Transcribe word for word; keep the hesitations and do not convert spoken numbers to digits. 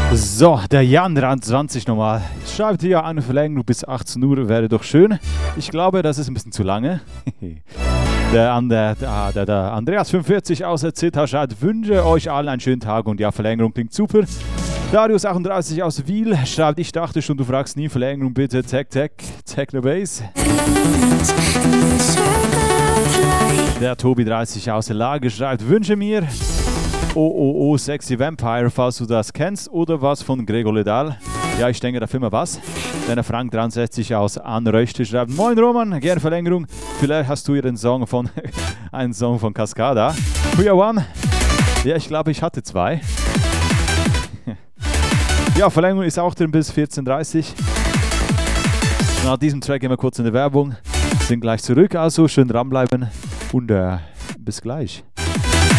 So, der Jan dreiundzwanzig nochmal. Schreibt hier eine Verlängerung bis achtzehn Uhr, wäre doch schön. Ich glaube, das ist ein bisschen zu lange. der, Ander, der, der, der Andreas fünfundvierzig aus der Zittau schreibt, wünsche euch allen einen schönen Tag und ja, Verlängerung klingt super. Darius achtunddreißig aus Wiel schreibt, ich dachte schon, du fragst nie Verlängerung, bitte, Tech, Tech, Techno Bass. Der Tobi dreißig aus der Lage schreibt, wünsche mir O O O Sexy Vampire, falls du das kennst, oder was von Gregor Ledal. Ja, ich denke, da filmen was. Dann der Frank dreiundsechzig aus Anröchte schreibt, moin Roman, gerne Verlängerung. Vielleicht hast du hier einen Song von, einen Song von Cascada. We are one. Ja, ich glaube, ich hatte zwei. Ja, Verlängerung ist auch drin bis vierzehn Uhr dreißig. Nach diesem Track gehen wir kurz in die Werbung. Sind gleich zurück, also schön dranbleiben und äh, bis gleich.